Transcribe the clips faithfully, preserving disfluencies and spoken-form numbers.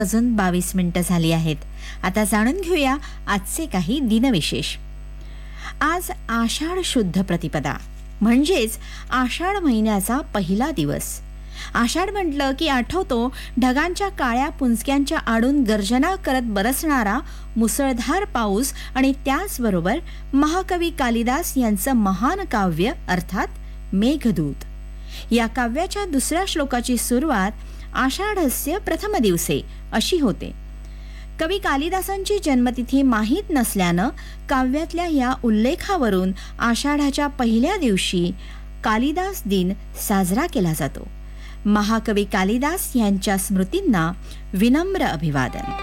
अजून बावीस मिनिटं झाली आहेत. आता जाणून घेऊया आजचे काही दिनविशेष. आज आषाढ शुद्ध प्रतिपदा म्हणजेच आषाढ महिन्याचा पहिला दिवस. आषाढ म्हटलं की आठवतो ढगांच्या काळ्या पुंजक्यांच्या आडून गर्जना करत बरसणारा मुसळधार पाऊस आणि त्याचबरोबर महाकवी कालिदास यांचं महान काव्य अर्थात मेघदूत. या काव्याच्या दुसऱ्या श्लोकाची सुरुवात आषाढस्य प्रथम दिवसे अशी होते. कवी कालिदासांची जन्मतिथी माहीत नसल्यानं काव्यातल्या या उल्लेखावरून आषाढाच्या पहिल्या दिवशी कालिदास दिन साजरा केला जातो. महाकवी कालिदास यांच्या स्मृतींना विनम्र अभिवादन.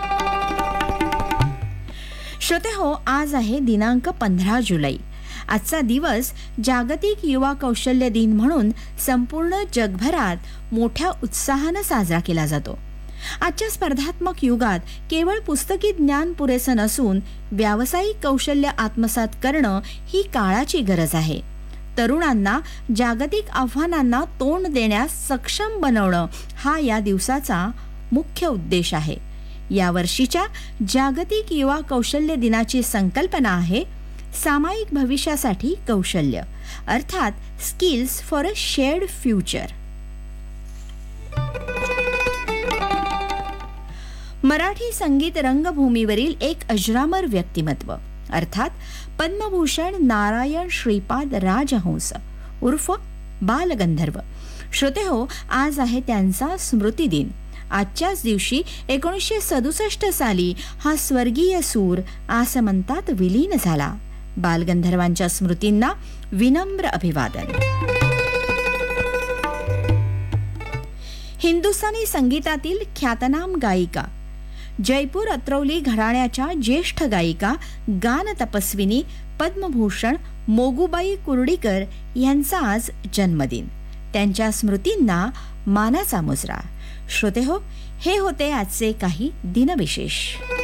श्रोतेहो, आज आहे दिनांक पंधरा जुलै. आजचा दिवस जागतिक युवा कौशल्य दिन म्हणून संपूर्ण जगभरात मोठ्या उत्साहानं साजरा केला जातो. आजच्या स्पर्धात्मक युगात केवळ पुस्तकी ज्ञान पुरेसं नसून व्यावसायिक कौशल्य आत्मसात करणं ही काळाची गरज आहे. तरुणांना जागतिक आव्हानांना तोंड देण्यास सक्षम बनवणं हा या दिवसाचा मुख्य उद्देश आहे. या वर्षीच्या जागतिक युवा कौशल्य दिनाची संकल्पना आहे सामायिक भविष्यासाठी कौशल्य, अर्थात skills for a shared future. Marathi संगीत रंगभूमीवरील एक अजरामर व्यक्तिमत्व अर्थात पद्मभूषण नारायण श्रीपाद राजहंस उर्फ बालगंधर्व. श्रोतेहो, आज आहे त्यांचा स्मृती दिन. आजच्याच दिवशी एकोणीसशे सदुसष्ट साली हा स्वर्गीय सूर आसमंतात विलीन झाला. बालगंधर्वांच्या स्मृतींना विनम्र अभिवादन. हिंदुस्थानी संगीतातील ख्यातनाम गायिका, जयपूर अत्रौली घराण्याच्या ज्येष्ठ गायिका, गान तपस्विनी पद्मभूषण मोगूबाई कुर्डीकर यांचा आज जन्मदिन. त्यांच्या स्मृतींना मानाचा मुजरा. श्रोतेहो, हे होते आजचे काही दिनविशेष.